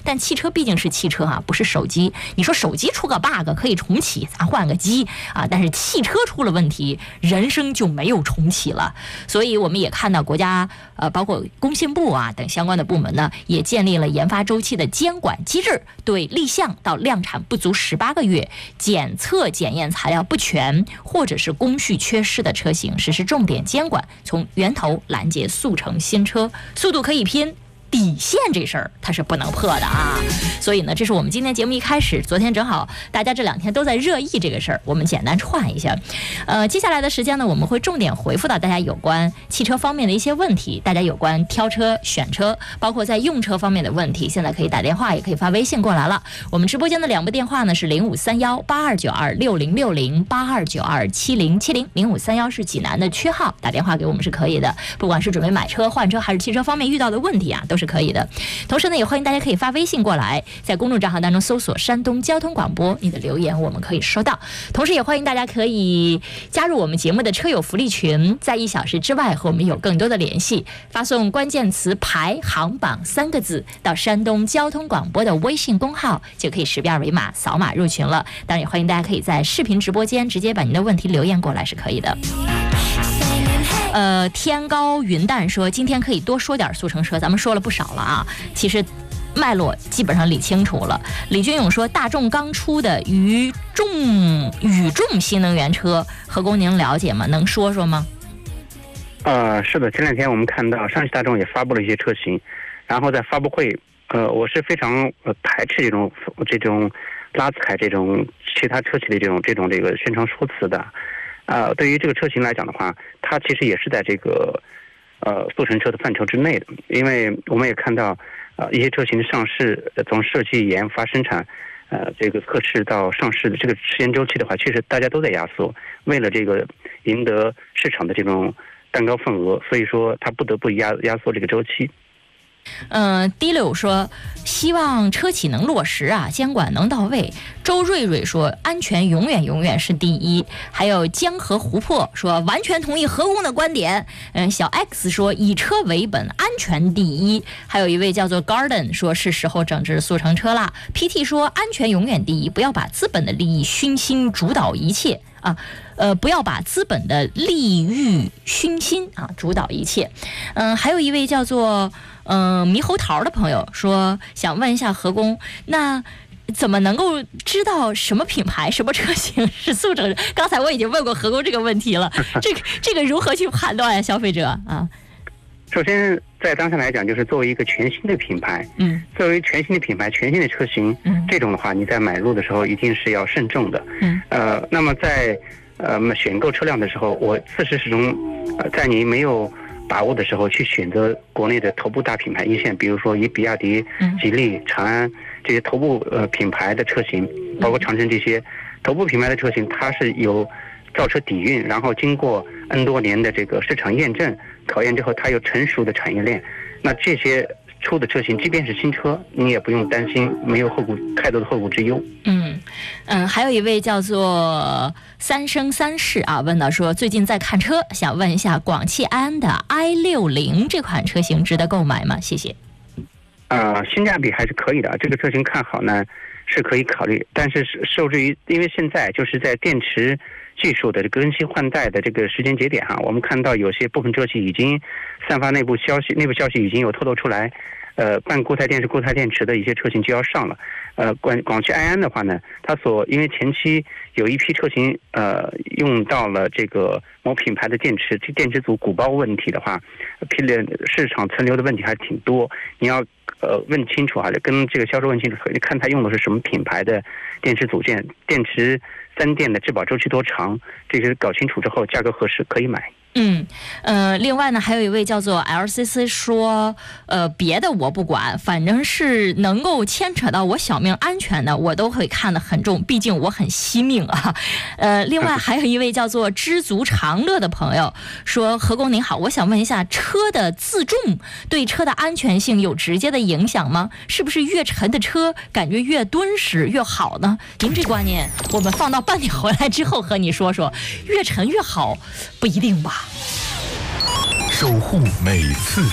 但汽车毕竟是汽车不是手机。你说手机出个 bug 可以重启，咱换个机但是汽车出了问题，人生就没有重启了。所以我们也看到国家包括工信部等相关的部门呢，也建立了研发周期的监管机制，对立项到量产不足18个月、检测检验材料不全或者是工序缺失的车型实施重点监管，从源头拦截速成新车。速度可以拼，底线这事儿它是不能破的所以呢，这是我们今天节目一开始，昨天正好大家这2天都在热议这个事儿，我们简单串一下。接下来的时间呢，我们会重点回复到大家有关汽车方面的一些问题，大家有关挑车、选车，包括在用车方面的问题，现在可以打电话，也可以发微信过来了。我们直播间的2部电话呢是0531-8292-6060、8292-7070。0531是济南的区号，打电话给我们是可以的，不管是准备买车、换车，还是汽车方面遇到的问题都是可以的。同时呢，也欢迎大家可以发微信过来，在公众账号当中搜索山东交通广播，你的留言我们可以收到。同时也欢迎大家可以加入我们节目的车友福利群，在1小时之外和我们有更多的联系，发送关键词排行榜3个字到山东交通广播的微信公号，就可以识别二维码扫码入群了。当然也欢迎大家可以在视频直播间直接把您的问题留言过来是可以的。天高云淡说今天可以多说点速成车，咱们说了不少了其实脉络基本上理清楚了。李军勇说大众刚出的语重新能源车，何工您了解吗？能说说吗？ 是的，前2天我们看到上汽大众也发布了一些车型，然后在发布会我是非常排斥这种拉兹凯这种其他车企的这个宣传说辞的。对于这个车型来讲的话，它其实也是在这个速成车的范畴之内的，因为我们也看到一些车型的上市，从设计、研发、生产，这个测试到上市的这个时间周期的话，确实大家都在压缩，为了这个赢得市场的这种蛋糕份额，所以说它不得不压缩这个周期。 滴柳说希望车企能落实监管能到位。周瑞瑞说安全永远是第一。还有江河湖泊说完全同意何工的观点。小 X 说以车为本，安全第一。还有一位叫做 Garden 说是时候整治速成车啦。 PT 说安全永远第一，不要把资本的利益熏心主导一切不要把资本的利欲熏心主导一切。还有一位叫做猕猴桃的朋友说想问一下何工，那怎么能够知道什么品牌什么车型是速成？刚才我已经问过何工这个问题了，这个如何去判断消费者首先在当下来讲，就是作为一个全新的品牌，作为全新的品牌、全新的车型，这种的话你在买入的时候一定是要慎重的。那么在选购车辆的时候，我自始至终在你没有把握的时候去选择国内的头部大品牌一线，比如说以比亚迪、吉利、长安这些头部品牌的车型，包括长城这些头部品牌的车型，它是有造车底蕴，然后经过 N 多年的这个市场验证考验之后，它有成熟的产业链。那这些出的车型，即便是新车，你也不用担心没有太多的后顾之忧。 还有一位叫做三生三世问到说最近在看车，想问一下广汽埃安的 i60 这款车型值得购买吗？谢谢。 性价比还是可以的，这个车型看好呢是可以考虑，但是受制于因为现在就是在电池技术的更新换代的这个时间节点我们看到有些部分车企已经散发内部消息已经有透露出来，半固态电池、固态电池的一些车型就要上了。广汽埃安的话呢，它因为前期有一批车型用到了这个某品牌的电池，这电池组鼓包问题的话，市场存留的问题还是挺多。你要问清楚跟这个销售问清楚，你看他用的是什么品牌的电池组件，电池3电的质保周期多长，这些搞清楚之后，价格合适可以买。 另外呢，还有一位叫做 LCC 说，别的我不管，反正是能够牵扯到我小命安全的，我都会看得很重，毕竟我很惜命另外还有一位叫做知足常乐的朋友说，何工您好，我想问一下，车的自重对车的安全性有直接的影响吗？是不是越沉的车感觉越敦实越好呢？您这观念我们放到半点回来之后和你说说，越沉越好不一定吧。 守护每次